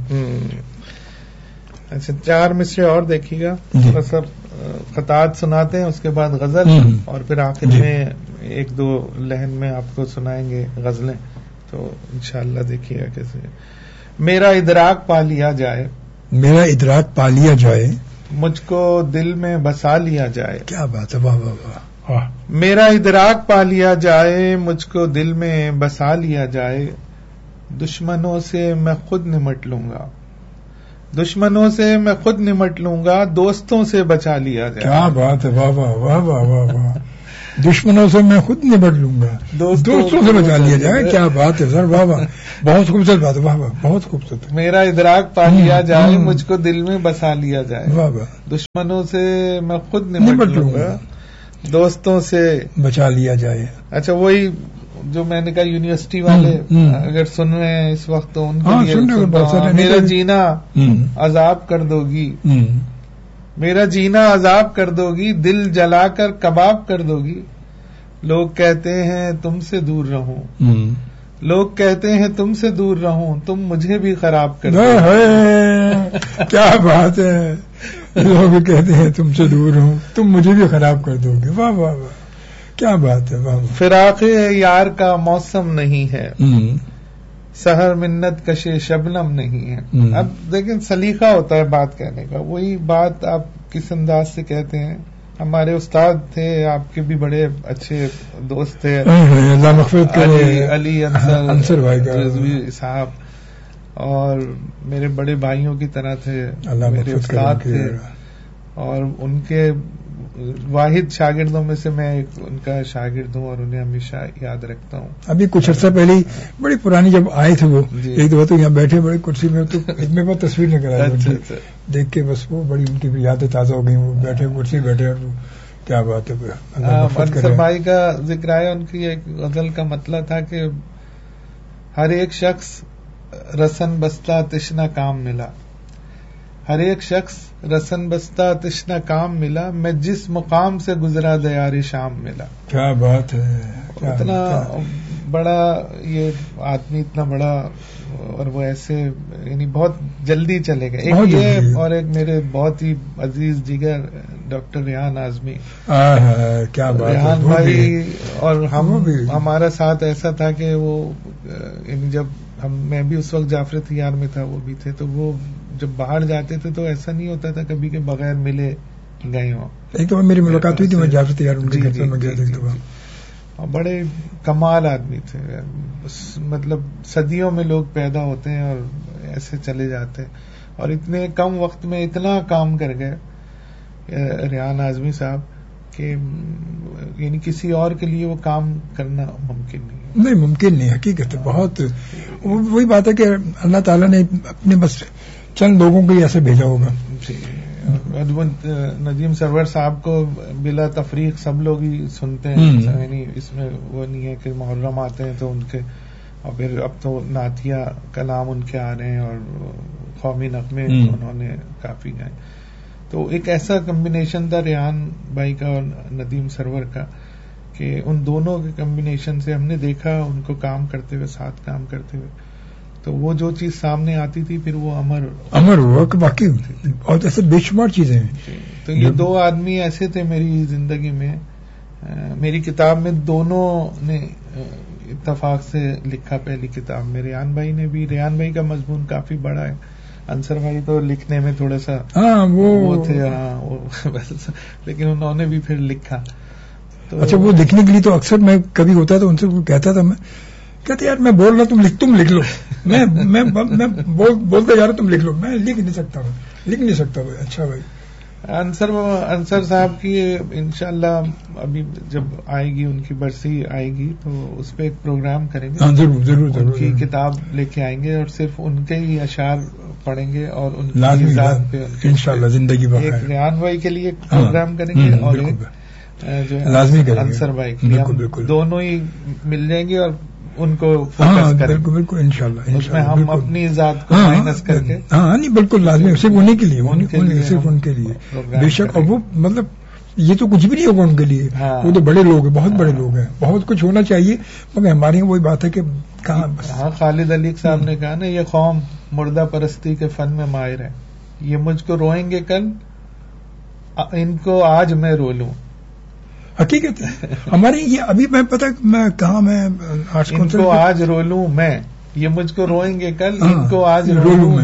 اچھا 4 مصرے اور دیکھیے گا، بس اب خطات سناتے ہیں، اس کے بعد غزل، اور پھر آخر میں 1-2 لہن میں آپ کو سنائیں گے غزلیں. تو انشاءاللہ دیکھیے گا کیسے. میرا ادراک پا لیا جائے، میرا ادراک پا لیا جائے، مجھ کو دل میں بسا لیا جائے. کیا بات ہے، واہ واہ واہ. میرا ادراک پا لیا جائے، مجھ کو دل میں بسا لیا جائے، دشمنوں سے میں خود نمٹ لوں گا، دشمنوں سے میں خود نمٹ لوں گا، دوستوں سے بچا لیا جائے. کیا بات ہے، واہ واہ واہ واہ واہ واہ. دشمنوں سے میں خود نمٹ لوں گا، دوستوں سے بچا لیا جائے. کیا بات ہے سر، واہ واہ، بہت خوبصورت بات ہے، واہ واہ، بہت خوبصورت. میرا ادراک پا لیا جائے، مجھ کو دل میں بسا لیا جائے، واہ واہ. دشمنوں سے میں خود نمٹ لوں گا، دوستوں سے بچا لیا جائے. اچھا وہی جو میں نے کہا یونیورسٹی والے اگر سن رہے ہیں اس وقت تو ان کے لیے، میرا جینا عذاب کر دو گی، میرا جینا عذاب کر دو گی، دل جلا کر کباب کر دو گی، لوگ کہتے ہیں تم سے دور رہوں، لوگ کہتے ہیں تم سے دور رہوں، تم مجھے بھی خراب کر دو. کیا بات ہے، لوگ کہتے ہیں تم سے دور رہوں، تم مجھے بھی خراب کر دو گے. واہ واہ واہ، کیا بات ہے. واہ. فراق یار کا موسم نہیں ہے، سحر منت کشے شبنم نہیں ہے. اب لیکن سلیقہ ہوتا ہے بات کہنے کا، وہی بات آپ کس انداز سے کہتے ہیں. ہمارے استاد تھے، آپ کے بھی بڑے اچھے دوست تھے، اللہ مغفرت کرے، علی انصر رضوی صاحب، اور میرے بڑے بھائیوں کی طرح تھے، میرے استاد تھے، اور ان کے واحد شاگردوں میں سے میں ان کا شاگرد ہوں اور انہیں ہمیشہ یاد رکھتا ہوں. ابھی کچھ عرصہ پہلے بڑی پرانی جب آئے تھے وہ ایک دفعہ تو یہاں بیٹھے بڑی کرسی میں، تو میرے پاس تصویر نکل آئی دیکھ کے، بس وہ بڑی ان کی بھی یادیں تازہ ہو گئی. وہ بیٹھے کرسی بیٹھے اور کیا بات ہے. انصر بھائی کا ذکر آیا، ان کی ایک غزل کا مطلب تھا کہ ہر ایک شخص رسن بستہ تشنا کام ملا، ہر ایک شخص رسن بستہ تشنا کام ملا، میں جس مقام سے گزرا دیار شام ملا. کیا بات ہے. اتنا بڑا یہ آدمی، اتنا بڑا، اور وہ ایسے یعنی بہت جلدی چلے گئے. ایک یہ اور ایک میرے بہت ہی عزیز جگر ڈاکٹر ریحان اعظمی. کیا بات. ریحان بھائی اور ہمارا ساتھ ایسا تھا کہ وہ یعنی جب میں بھی اس وقت جعفر تیار میں تھا، وہ بھی تھے، تو وہ جب باہر جاتے تھے تو ایسا نہیں ہوتا تھا کبھی کہ بغیر ملے گئے ہوں. ایک تو میری ملاقات ہوئی تھی، میں جعفر تیار ان کے گھر پہ میں گیا تھا. بڑے کمال آدمی تھے. مطلب صدیوں میں لوگ پیدا ہوتے ہیں اور ایسے چلے جاتے ہیں، اور اتنے کم وقت میں اتنا کام کر گئے ریحان اعظمی صاحب کہ یعنی کسی اور کے لیے وہ کام کرنا ممکن نہیں. نہیں ممکن نہیں، حقیقت ہے. بہت وہی بات ہے کہ اللہ تعالیٰ نے اپنے بس چند لوگوں کو ایسے بھیجا ہوگا. جی. ندیم سرور صاحب کو بلا تفریق سب لوگ ہی سنتے ہیں، یعنی اس میں وہ نہیں ہے کہ محرم آتے ہیں تو ان کے، اور پھر اب تو نعتیہ کلام ان کے آ رہے ہیں اور قومی نغمے انہوں نے کافی گائے. تو ایک ایسا کمبینیشن تھا ریحان بھائی کا اور ندیم سرور کا کہ ان دونوں کے کمبینیشن سے ہم نے دیکھا ان کو کام کرتے ہوئے، ساتھ کام کرتے ہوئے، تو وہ جو چیز سامنے آتی تھی پھر وہ امر ہوا کہ باقی اور ایسے بے شمار چیزیں ہیں. تو یہ دو آدمی ایسے تھے میری زندگی میں. میری کتاب میں دونوں نے اتفاق سے لکھا، پہلی کتاب میں ریحان بھائی نے بھی. ریحان بھائی کا مضمون کافی بڑا ہے، انصر بھائی تو لکھنے میں تھوڑا سا وہ تھے، لیکن انہوں نے بھی پھر لکھا. اچھا، وہ لکھنے کے لیے تو اکثر میں کبھی ہوتا تھا ان سے کہتا تھا، میں کہتے یار میں بول رہا تم لکھ لو، میں بولتا جا رہا تم لکھ لو، میں لکھ نہیں سکتا. بھائی اچھا بھائی. انصر صاحب کی انشاءاللہ ابھی جب آئے گی ان کی برسی آئے گی تو اس پہ ایک پروگرام کریں گے. ضرور ان کی کتاب لے کے آئیں گے اور صرف ان کے ہی اشعار پڑھیں گے اور ان کی ذات پہ انشاءاللہ زندگی بخیر. ایک ریحان بھائی کے لیے پروگرام کریں گے اور ایک جو انصر بھائی کے لیے، دونوں ہی مل جائیں گے اور ان کو فوکس کریں. بالکل انشاءاللہ. اس میں ہم اپنی ذات کو مائنس کر کے، نہیں بالکل لازمی، صرف انہیں کے لیے، صرف ان کے لیے بے شک. اور وہ مطلب یہ تو کچھ بھی نہیں ہوگا ان کے لیے، وہ تو بڑے لوگ ہیں، بہت بڑے لوگ ہیں، بہت کچھ ہونا چاہیے، مگر ہمارے یہاں وہی بات ہے کہ کہاں. خالد علی صاحب نے کہا نا، یہ قوم مردہ پرستی کے فن میں ماہر ہے، یہ مجھ کو روئیں گے کل، ان کو آج میں رو لوں. حقیقت ہے ہمارے یہ ابھی میں پتہ میں کہاں، میں ان کو آج رو لوں میں، یہ مجھ کو روئیں گے کل، ان کو آج رو لوں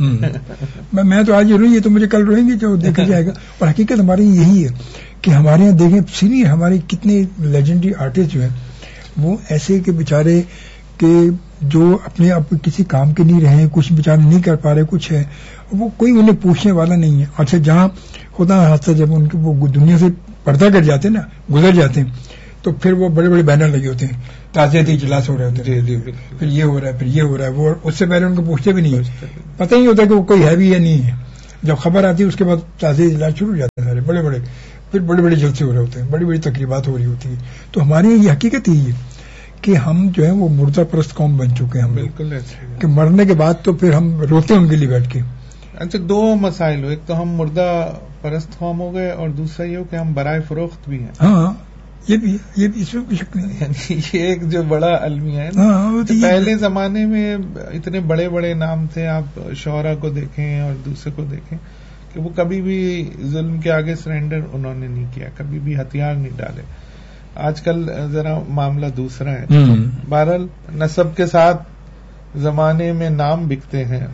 میں تو آج روئی، یہ تو مجھے کل روئیں گے، جو دیکھا جائے گا. اور حقیقت ہماری یہی ہے کہ ہمارے یہاں دیکھیں سینئر ہمارے کتنے لیجنڈری آرٹسٹ جو ہیں، وہ ایسے کہ بیچارے کہ جو اپنے اب کسی کام کے نہیں رہے، کچھ بیچارے نہیں کر پا رہے، کچھ ہے وہ کوئی انہیں پوچھنے والا نہیں ہے. اچھا جہاں ہوتا ہے حادثہ، جب ان کے وہ دنیا سے پردہ کر جاتے ہیں نا، گزر جاتے ہیں، تو پھر وہ بڑے بڑے بینر لگے ہوتے ہیں، تعزیتی اجلاس ہو رہے ہوتے ہیں، پھر یہ ہو رہا ہے، پھر یہ ہو رہا ہے. وہ اس سے پہلے ان کو پوچھتے بھی نہیں، پتہ نہیں ہوتا کہ وہ کوئی ہے بھی یا نہیں ہے. جب خبر آتی ہے اس کے بعد تعزیتی اجلاس شروع ہو جاتے ہیں، سارے بڑے بڑے، پھر بڑے بڑے جلسے ہو رہے ہوتے ہیں، بڑی بڑی تقریبات ہو رہی ہوتی ہیں. تو ہمارے یہ حقیقت ہی ہے کہ ہم جو ہے وہ مردہ پرست قوم بن چکے ہیں. ہم بالکل کہ مرنے کے بعد تو پھر ہم روتے ہیں ان کے لیے بیٹھ کے. اچھا، دو مسائل ہو، ایک تو ہم مردہ پرست قوم ہو گئے اور دوسرا یہ ہو کہ ہم برائے فروخت بھی ہیں. ہاں یہ بھی اس میں کوئی شک نہیں. یعنی یہ ایک جو بڑا المیہ ہے نا. پہلے زمانے میں اتنے بڑے بڑے نام تھے، آپ شعرا کو دیکھیں اور دوسرے کو دیکھیں کہ وہ کبھی بھی ظلم کے آگے سرینڈر انہوں نے نہیں کیا، کبھی بھی ہتھیار نہیں ڈالے. آج کل ذرا معاملہ دوسرا ہے. بہرحال نسب کے ساتھ زمانے میں نام بکتے ہیں،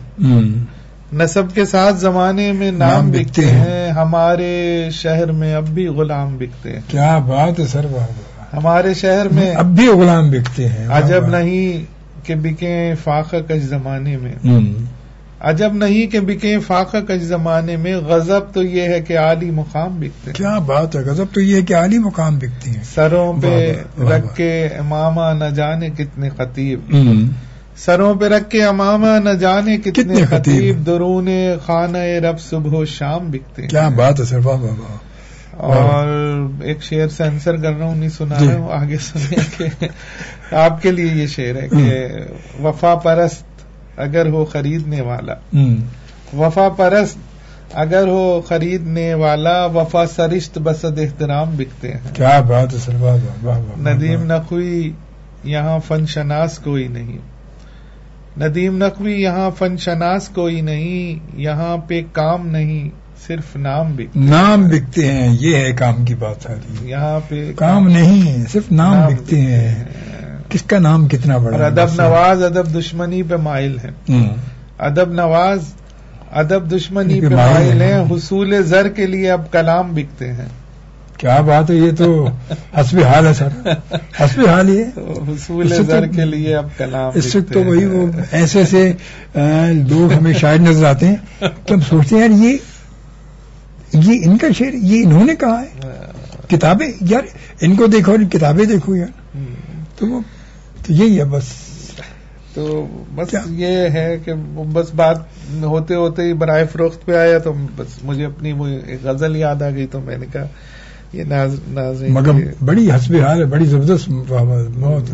نسب کے ساتھ زمانے میں نام بکتے ہیں، ہمارے شہر میں اب بھی غلام بکتے ہیں. کیا بات ہے سر، ہمارے شہر میں اب بھی غلام بکتے ہیں. عجب نہیں کہ بکیں فاقہ کش زمانے میں، عجب نہیں کہ بکیں فاقہ کش زمانے میں، غضب تو یہ ہے کہ عالی مقام بکتے ہیں. کیا بات ہے، غضب تو یہ ہے کہ عالی مقام بکتے ہیں. سروں پہ رکھ کے امامہ نہ جانے کتنے خطیب، سروں پہ رکھ کے امامہ نہ جانے کتنے خطیب، درون خانہ رب صبح و شام بکتے ہیں. کیا بات ہے سر، واہ واہ واہ. اور ایک شعر سینسر کر رہا ہوں، نہیں سنا رہا ہوں، آگے سنیں کہ آپ کے لیے یہ شعر ہے کہ وفا پرست اگر ہو خریدنے والا، وفا پرست اگر ہو خریدنے والا، وفا سرشت بسد احترام بکتے ہیں. کیا بات ہے سر، ندیم نقوی یہاں فن شناس کوئی نہیں، ندیم نقوی یہاں فن شناس کوئی نہیں، یہاں پہ کام نہیں صرف نام بکتے ہیں. یہ ہے کام کی بات ساری، یہاں پہ کام نہیں صرف نام بکتے ہیں. کس کا نام کتنا بڑا. اور ادب نواز ادب دشمنی پہ مائل ہے، ادب نواز ادب دشمنی پہ مائل ہیں، حصول زر کے لیے اب کلام بکتے ہیں. کیا بات ہے، یہ تو حسب حال ہے سر، حسب حال ہی ہے. حصول زر کے لیے اب کلام اس وقت تو وہی وہ ایسے ایسے لوگ ہمیں شاعر نظر آتے ہیں کہ ہم سوچتے ہیں یار یہ ان کا شعر، یہ انہوں نے کہا ہے. کتابیں یار ان کو دیکھو، کتابیں دیکھو یار. تو یہی ہے بس. تو بس یہ ہے کہ بس بات ہوتے ہوتے ہی برائے فروخت پہ آیا تو بس مجھے اپنی وہ ایک غزل یاد آ گئی، تو میں نے کہا یہ ناظرین مگر بڑی حسب حال ہے، بڑی زبردست بہت.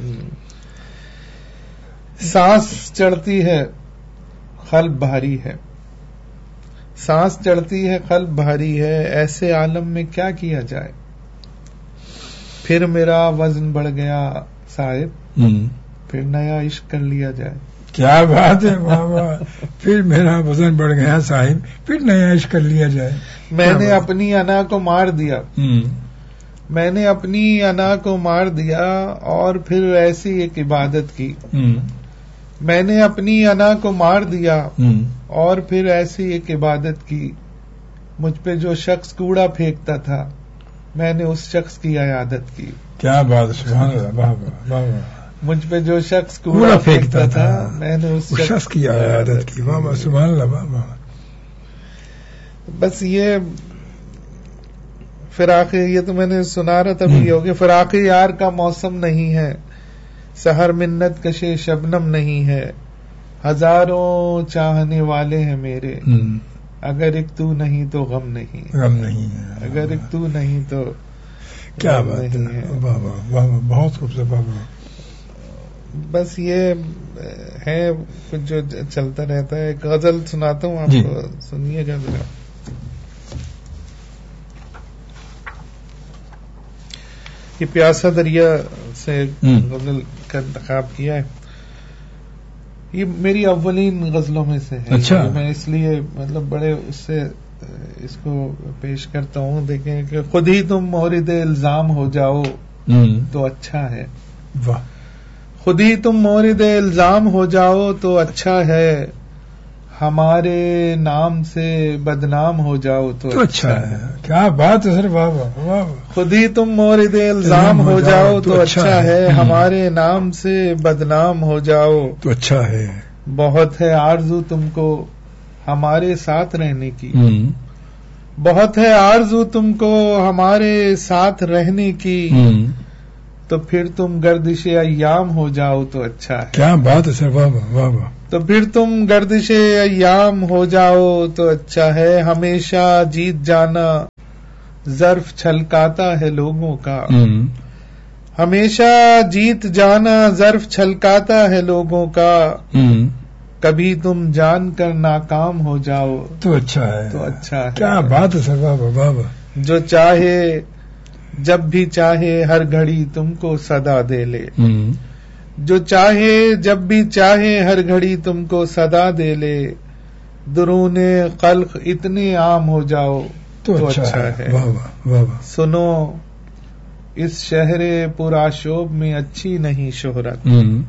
سانس چڑھتی ہے قلب بھاری ہے، سانس چڑھتی ہے قلب بھاری ہے، ایسے عالم میں کیا کیا جائے، پھر میرا وزن بڑھ گیا صاحب، پھر نیا عشق کر لیا جائے. کیا بات ہے، واہ واہ. پھر میرا وزن بڑھ گیا صاحب، پھر نیا عشق کر لیا جائے. میں نے اپنی انا کو مار دیا، میں نے اپنی انا کو مار دیا اور پھر ایسی ایک عبادت کی. میں نے اپنی انا کو مار دیا اور پھر ایسی ایک عبادت کی. مجھ پہ جو شخص کوڑا پھینکتا تھا میں نے اس شخص کی عیادت کی. کیا بات، سبحان اللہ، واہ واہ واہ واہ. مجھ پہ جو شخص کوڑا پھینکتا تھا میں نے اس شخص کی عیادت کی. واہ واہ، سبحان اللہ، واہ واہ. بس یہ فراق، یہ تو میں نے سنا رہا تھا یہ ہوگا. فراق یار کا موسم نہیں ہے، سحر منت کشے شبنم نہیں ہے، ہزاروں چاہنے والے ہیں میرے، اگر ایک تو نہیں تو غم نہیں، غم نہیں ہے، اگر ایک تو نہیں تو کیا بات ہے. واہ واہ واہ، بہت خوبصورت. واہ واہ. بس یہ ہے جو چلتا رہتا ہے. ایک غزل سناتا ہوں، آپ کو سنیے گا ذرا. یہ پیاسا دریا سے غزل کا انتخاب کیا ہے. یہ میری اولین غزلوں میں سے ہے. اچھا. میں اس لیے مطلب بڑے اس سے اس کو پیش کرتا ہوں. دیکھیں کہ خود ہی تم مورد الزام ہو جاؤ تو اچھا ہے. واہ. خود ہی تم مورد الزام ہو جاؤ تو اچھا ہے، ہمارے نام سے بدنام ہو جاؤ تو اچھا ہے. کیا بات ہے سر، واہ واہ واہ. خود ہی تم مورد الزام ہو جاؤ تو اچھا ہے، ہمارے نام سے بدنام ہو جاؤ تو اچھا ہے. بہت ہے آرزو تم کو ہمارے ساتھ رہنے کی، بہت ہے آرزو تم کو ہمارے ساتھ رہنے کی، تو پھر تم گردش ایام ہو جاؤ تو اچھا ہے. کیا بات ہے سر، واہ واہ واہ واہ. تو پھر تم گردش ایام ہو جاؤ تو اچھا ہے، ہمیشہ جیت جانا ظرف چھلکاتا ہے لوگوں کا، ہمیشہ جیت جانا ظرف چھلکاتا ہے لوگوں کا، کبھی تم جان کر ناکام ہو جاؤ تو اچھا ہے. تو اچھا ہے. کیا بات ہے سر، واہ واہ واہ واہ. جو چاہے جب بھی چاہے ہر گھڑی تم کو صدا دے لے، جو چاہے جب بھی چاہے ہر گھڑی تم کو صدا دے لے، درون خلق اتنے عام ہو جاؤ تو اچھا ہے. واہ واہ واہ واہ. سنو اس شہر پرآشوب میں اچھی نہیں شہرت،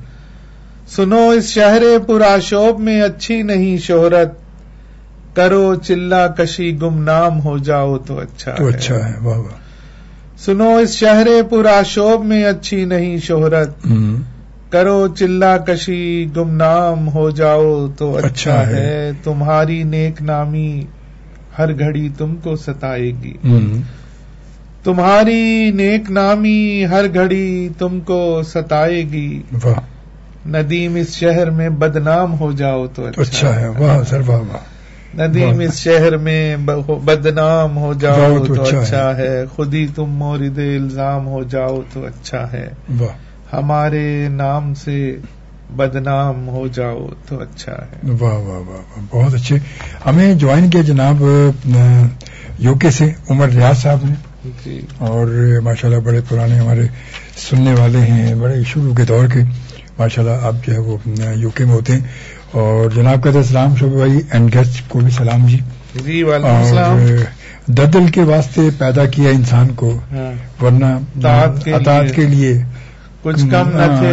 سنو اس شہر پرآشوب میں اچھی نہیں شہرت، کرو چلا کشی گمنام ہو جاؤ تو اچھا ہے. تو اچھا ہے. واہ واہ. سنو اس شہر پرآشوب میں اچھی نہیں شہرت، کرو چلا کشی گمنام ہو جاؤ تو اچھا ہے. تمہاری نیک نامی ہر گھڑی تم کو ستائے گی، تمہاری نیک نامی ہر گھڑی تم کو ستائے گی، ندیم اس شہر میں بدنام ہو جاؤ تو اچھا ہے. واہ سر، واہ واہ. ندیم اس شہر میں بدنام ہو جاؤ تو اچھا ہے، خود ہی تم مورد الزام ہو جاؤ تو اچھا ہے، ہمارے نام سے بدنام ہو جاؤ تو اچھا ہے۔ واہ واہ واہ واہ، بہت اچھے۔ ہمیں جوائن کیا جناب یو کے سے عمر ریاض صاحب نے، اور ماشاءاللہ بڑے پرانے ہمارے سننے والے ہیں، بڑے شروع کے دور کے ماشاءاللہ۔ آپ جو ہے وہ یو کے میں ہوتے ہیں، اور جناب کہتے السلام شعبہ بھائی اینڈ گیسٹ کو بھی سلام جی۔ جی وعلیکم السلام۔ ددل کے واسطے پیدا کیا انسان کو، ورنہ اطاعت کے لیے کچھ کم نہ تھے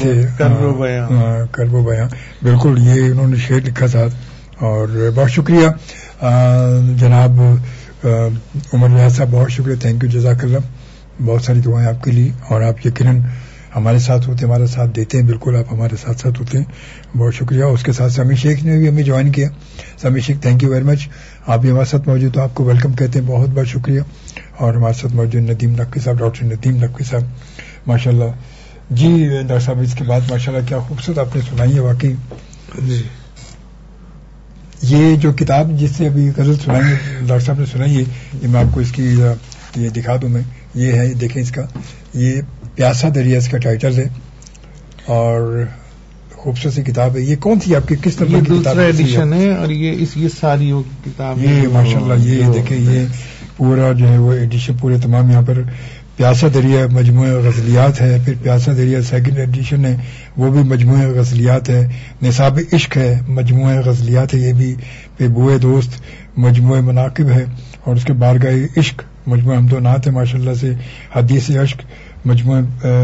کر وہ بیاں۔ بالکل، یہ انہوں نے شعر لکھا تھا، اور بہت شکریہ جناب عمر ریاض صاحب، بہت شکریہ، تھینک یو، جزاک اللہ۔ بہت ساری دعائیں آپ کے لیے، اور آپ یقیناً ہمارے ساتھ ہوتے ہیں، ہمارا ساتھ دیتے ہیں، بالکل آپ ہمارے ساتھ ساتھ ہوتے ہیں، بہت شکریہ۔ اس کے ساتھ سمی شیخ نے بھی ہمیں جوائن کیا، سمی شیخ تھینک یو ویری مچ، آپ بھی ہمارے ساتھ موجود، تو آپ کو ویلکم کہتے ہیں، بہت بہت شکریہ۔ اور ہمارے ساتھ موجود ندیم نقوی صاحب، ڈاکٹر ندیم نقوی صاحب، ماشاء اللہ جی۔ ڈاکٹر صاحب اس کے بعد ماشاء اللہ کیا خوبصورت آپ نے سنائی ہے، واقعی یہ جو کتاب جس سے ابھی غزل سنائی ہے ڈاکٹر صاحب نے سنائی ہے، یہ میں آپ کو اس کی یہ دکھا دوں، میں یہ ہے، دیکھیں اس کا، یہ پیاسا دریا اس کا ٹائٹل ہے، اور خوبصورت سی کتاب ہے۔ یہ کون سی آپ کی کس طرح کی کتاب ہے؟ دوسرا ایڈیشن ہے، اور یہ ساری کتاب، یہ ماشاء اللہ یہ دیکھیں، یہ پورا جو ہے وہ ایڈیشن پورے تمام، یہاں پر پیاسا دریا مجموعہ غزلیات ہے، پھر پیاسا دریا سیکنڈ ایڈیشن ہے، وہ بھی مجموعہ غزلیات ہے، نصاب عشق ہے مجموعہ غزلیات ہے یہ بھی، پھر بوئے دوست مجموعہ مناقب ہے، اور اس کے بارگاہ عشق مجموعہ حمد و نعت ہے ماشاء اللہ سے، حدیث عشق مجموعہ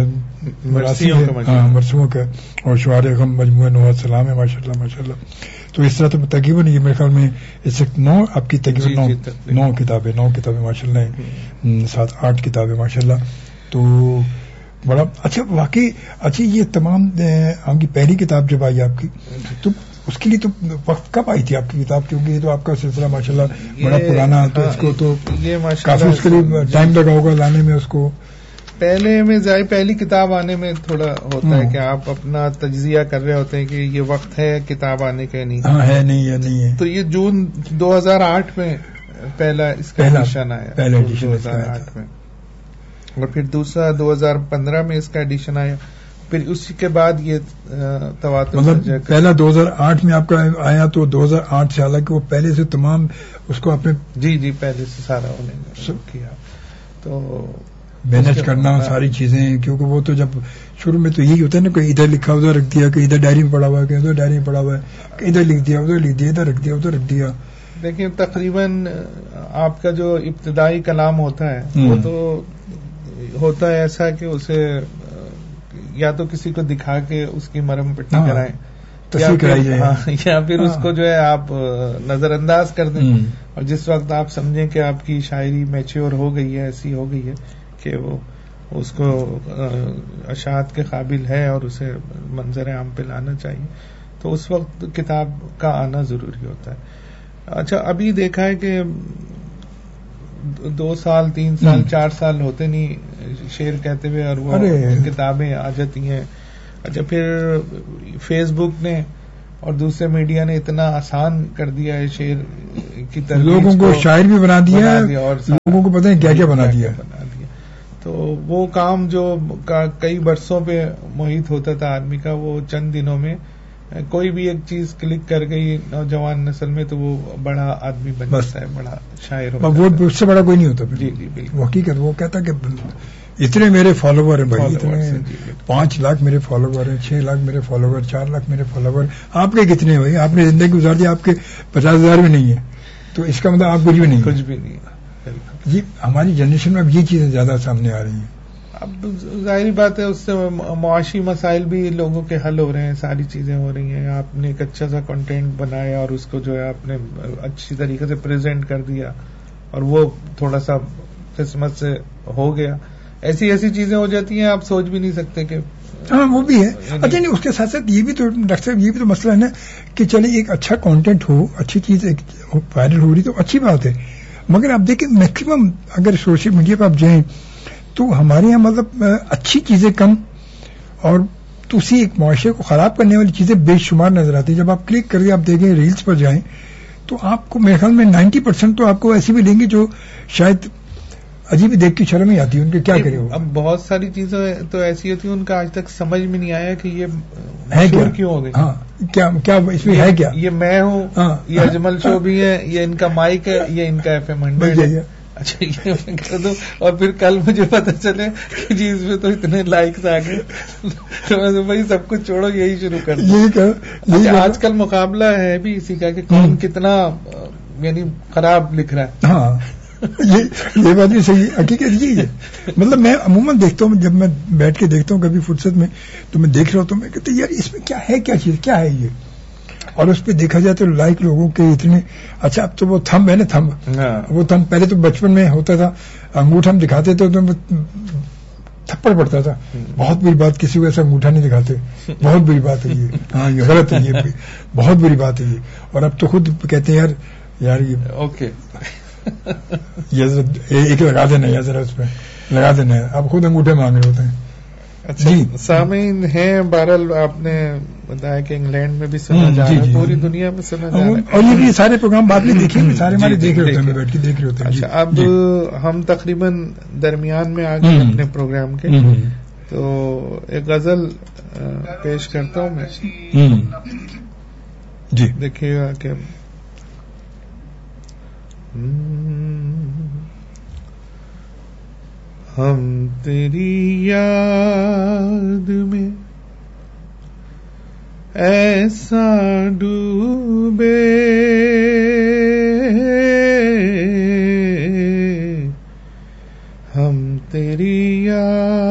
مرثوموں کا، اور شعار غم مجموعہ نوحۃ سلام ہے ماشاء اللہ۔ تو اس طرح تو تقریباً یہ میرے خیال میں اس وقت 9 آپ کی تقریباً 9 کتابیں ماشاء اللہ، 7-8 کتابیں ماشاء اللہ۔ تو بڑا اچھا، واقعی اچھی، یہ تمام آپ کی پہلی کتاب جب آئی آپ کی، تو اس کے لیے تو وقت کب آئی تھی آپ کی کتاب؟ کیونکہ یہ تو آپ کا سلسلہ ماشاء اللہ بڑا پرانا، تو اس کو تو کافی اس کے لیے ٹائم لگا ہوگا لانے میں اس کو۔ پہلی کتاب آنے میں تھوڑا ہوتا ہے کہ آپ اپنا تجزیہ کر رہے ہوتے ہیں کہ یہ وقت ہے کتاب آنے کا نہیں، ہاں ہے نہیں یا نہیں ہے۔ تو یہ جون 2008 میں پہلا اس کا ایڈیشن آیا، پہلا ایڈیشن 2008 میں، اور پھر دوسرا 2015 میں اس کا ایڈیشن آیا، پھر اسی کے بعد یہ تواتر، مطلب پہلا 2008 میں آپ کا آیا، تو 2008 سے حالانکہ وہ پہلے سے تمام اس کو آپ نے جی پہلے سے سارا انہوں نے کیا، تو مینج کرنا ساری چیزیں، کیونکہ وہ تو جب شروع میں تو یہی ہوتا ہے نا، کہ ادھر لکھا ادھر رکھ دیا، کہ ادھر ڈائری میں پڑا ہوا ہے، کہ ادھر ڈائری میں پڑا ہوا ہے، کہ ادھر لکھ دیا ادھر لکھ دیا، ادھر رکھ دیا ادھر رکھ دیا۔ دیکھیں تقریباً آپ کا جو ابتدائی کلام ہوتا ہے وہ تو ہوتا ہے ایسا کہ اسے یا تو کسی کو دکھا کے اس کی مرہم پٹی کرائیں، یا پھر اس کو جو ہے آپ نظر انداز کر دیں، اور جس وقت آپ سمجھیں کہ آپ کی شاعری میچیور ہو گئی ہے، ایسی ہو گئی ہے کہ وہ اس کو اشاعت کے قابل ہے اور اسے منظر عام پہ لانا چاہیے، تو اس وقت کتاب کا آنا ضروری ہوتا ہے۔ اچھا، ابھی دیکھا ہے کہ 2 سال 3 سال 4 سال ہوتے نہیں شعر کہتے ہوئے، اور وہ کتابیں آ جاتی ہیں۔ اچھا، پھر فیس بک نے اور دوسرے میڈیا نے اتنا آسان کر دیا ہے شعر کی ترویج، لوگوں کو شاعر بھی بنا دیا ہے، اور لوگوں کو پتہ ہے کیا کیا بنا دیا۔ تو وہ کام جو کئی برسوں پہ محیط ہوتا تھا آدمی کا، وہ چند دنوں میں کوئی بھی ایک چیز کلک کر گئی نوجوان نسل میں تو وہ بڑا آدمی بن جاتا ہے، بڑا شاعر ہوتا ہے، وہ اس سے بڑا کوئی نہیں ہوتا۔ جی بالکل، حقیقت وہ کہتا کہ اتنے میرے فالوور ہیں بھائی، اتنے 5 لاکھ میرے فالوور ہیں، 6 لاکھ میرے فالوور، 4 لاکھ میرے فالوور، آپ کے کتنے بھائی؟ آپ نے زندگی گزار دی، آپ کے 50,000 بھی نہیں ہے، تو اس کا مطلب آپ کچھ بھی نہیں۔ جی ہماری جنریشن میں اب یہ چیزیں زیادہ سامنے آ رہی ہیں۔ اب ظاہری بات ہے، اس سے معاشی مسائل بھی لوگوں کے حل ہو رہے ہیں، ساری چیزیں ہو رہی ہیں۔ آپ نے ایک اچھا سا کنٹینٹ بنایا اور اس کو جو ہے آپ نے اچھی طریقے سے پریزنٹ کر دیا، اور وہ تھوڑا سا قسمت سے ہو گیا۔ ایسی چیزیں ہو جاتی ہیں آپ سوچ بھی نہیں سکتے کہ ہاں وہ بھی ہے۔ اچھا نہیں، اس کے ساتھ ساتھ یہ بھی تو ڈاکٹر صاحب، یہ بھی تو مسئلہ ہے نا کہ چلے ایک اچھا کانٹینٹ ہو، اچھی چیز وائرل ہو رہی تو اچھی بات ہے، مگر آپ دیکھیں میکسیمم اگر سوشل میڈیا پہ آپ جائیں تو ہمارے یہاں مطلب اچھی چیزیں کم، اور تو اسی ایک معاشرے کو خراب کرنے والی چیزیں بے شمار نظر آتی ہیں۔ جب آپ کلک کر کے آپ دیکھیں ریلز پر جائیں تو آپ کو میرے خیال میں 90% تو آپ کو ایسی بھی لیں گے جو شاید عجیب ہی دیکھ کی شرم ہی آتی ہے ان کے کیا کرے. اب بہت ساری چیزیں تو ایسی ہوتی ہیں ان کا آج تک سمجھ میں نہیں آیا کہ یہ ہے کیوں ہو گئی. ہاں کیا اس میں ہے کیا. یہ میں ہوں, یہ اجمل شو بھی ہے, یہ ان کا مائک ہے, یہ ان کا FM 100 ہے. اچھا یہ میں کر دوں اور پھر کل مجھے پتا چلے کہ جی اس میں تو اتنے لائکس آ گئے تو بھائی سب کچھ چھوڑو یہی شروع کر دو. آج کل مقابلہ ہے بھی اسی کا کہ کون کتنا یعنی خراب لکھ رہا ہے. ہاں یہ بات بھی صحیح ہے, حقیقت یہی ہے. مطلب میں عموماً دیکھتا ہوں, جب میں بیٹھ کے دیکھتا ہوں کبھی فرصت میں تو میں دیکھ رہا ہوں تو میں کہتا ہوں یار اس میں کیا ہے, کیا چیز کیا ہے یہ. اور اس پہ دیکھا جائے تو لائک لوگوں کے اتنے. اچھا اب تو وہ تھمب ہے نا, تھمب, وہ تھمب پہلے تو بچپن میں ہوتا تھا, انگوٹھا ہم دکھاتے تھے تو تھپڑ پڑتا تھا. بہت بری بات, کسی کو ایسا انگوٹھا نہیں دکھاتے, بہت بری بات ہے یہ. ہاں یہ غلط ہے, یہ بہت بری بات ہے یہ. اور اب تو خود کہتے ہیں یار یہ اوکے یہ ایک لگا دینا ہے, ذرا اس پہ لگا دینا ہے. آپ خود انگوٹھے مانگ رہے ہوتے ہیں. اچھا سامعین ہیں, بہرحال آپ نے بتایا کہ انگلینڈ میں بھی سنا جا رہا ہے, پوری دنیا میں سنا جا رہا ہے. اور یہ بھی سارے پروگرام بعد میں دیکھیں, سارے ہمارے دیکھ رہے ہوتے ہیں, بیٹھ کے دیکھ رہے ہوتے ہیں. اچھا اب ہم تقریباً درمیان میں آ گئے اپنے پروگرام کے, تو ایک غزل پیش کرتا ہوں میں. جی دیکھیے گا کہ ہم تیری یاد میں ایسا ڈوبے ہم تیری یاد